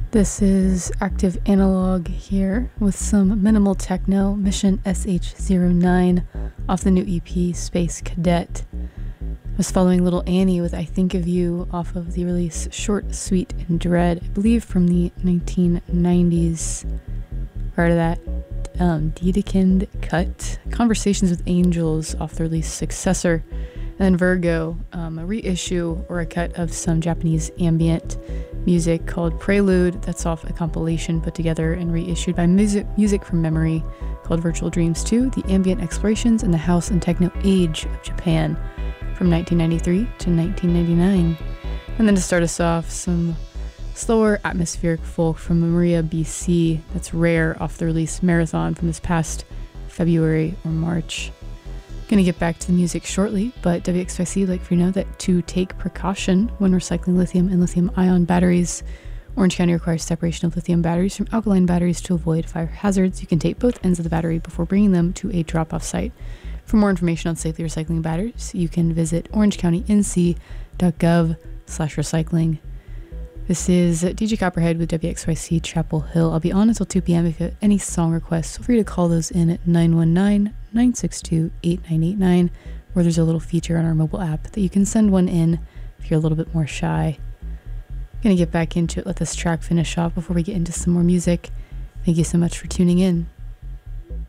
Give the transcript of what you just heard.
This is Active Analog here with some minimal techno, Mission SH09 off the new EP Space Cadet. I was following Little Annie with I Think of You off of the release Short, Sweet, and Dread, I believe from the 1990s. Prior to that, Dedekind Cut, Conversations with Angels off the release Successor, and then Virgo, a reissue or a cut of some Japanese ambient music called Prelude. That's off a compilation put together and reissued by Music from Memory called Virtual Dreams 2, The Ambient Explorations in the House and Techno Age of Japan from 1993 to 1999. And then to start us off, some slower atmospheric folk from Maria BC. That's Rare off the release Marathon from this past February or March. Gonna get back to the music shortly, but WXYC would like for you to know that to take precaution when recycling lithium and lithium-ion batteries, Orange County requires separation of lithium batteries from alkaline batteries to avoid fire hazards. You can tape both ends of the battery before bringing them to a drop-off site. For more information on safely recycling batteries, you can visit orangecountync.gov/recycling. This is DJ Copperhead with WXYC Chapel Hill. I'll be on until 2 p.m. If you have any song requests, feel free to call those in at 919-962-8989, or there's a little feature on our mobile app that you can send one in if you're a little bit more shy. Gonna get back into it, let this track finish off before we get into some more music. Thank you so much for tuning in.